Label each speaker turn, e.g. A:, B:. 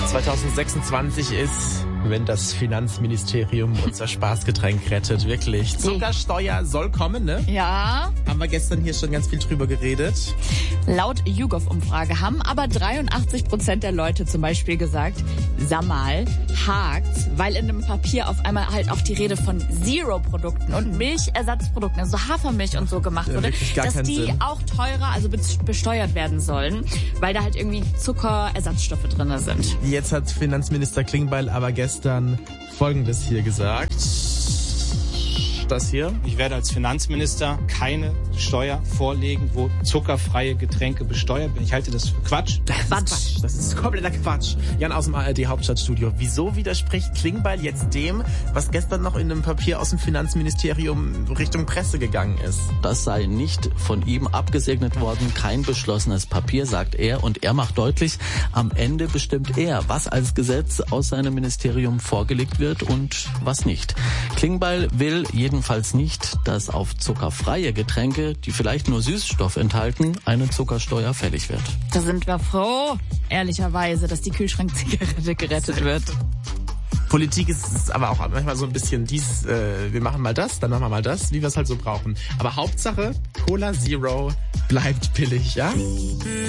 A: 2026 ist, wenn das Finanzministerium unser Spaßgetränk rettet, wirklich. Zuckersteuer soll kommen, ne?
B: Ja.
A: Haben wir gestern hier schon ganz viel drüber geredet.
B: Laut YouGov-Umfrage haben aber 83% der Leute zum Beispiel gesagt, sag mal, hakt's, weil in dem Papier auf einmal halt auch die Rede von Zero-Produkten und Milchersatzprodukten, also Hafermilch und so gemacht wurde, dass die Sinn. Auch teurer, also besteuert werden sollen, weil da halt irgendwie Zuckerersatzstoffe drin sind.
A: Jetzt hat Finanzminister Klingbeil aber gestern Folgendes hier gesagt. Das hier.
C: Ich werde als Finanzminister keine Steuer vorlegen, wo zuckerfreie Getränke besteuert werden. Ich halte das für Quatsch.
A: Das ist kompletter Quatsch. Jan aus dem ARD-Hauptstadtstudio. Wieso widerspricht Klingbeil jetzt dem, was gestern noch in einem Papier aus dem Finanzministerium Richtung Presse gegangen ist?
D: Das sei nicht von ihm abgesegnet worden, kein beschlossenes Papier, sagt er. Und er macht deutlich, am Ende bestimmt er, was als Gesetz aus seinem Ministerium vorgelegt wird und was nicht. Klingbeil will jedenfalls nicht, dass auf zuckerfreie Getränke, die vielleicht nur Süßstoff enthalten, eine Zuckersteuer fällig wird.
B: Da sind wir froh, ehrlicherweise, dass die Kühlschrankzigarette gerettet wird.
A: Politik ist aber auch manchmal so ein bisschen wir machen mal das, dann machen wir mal das, wie wir es halt so brauchen. Aber Hauptsache, Cola Zero bleibt billig, ja?